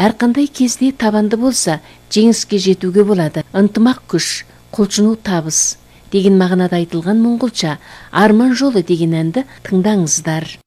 Әр қандай кезде табанды болса, жеңіске жетуге болады. Ынтымақ күш, құлшыну табыс деген мағынада айтылған моңғолша «Арман жолы» деген әнді тыңдаңыздар.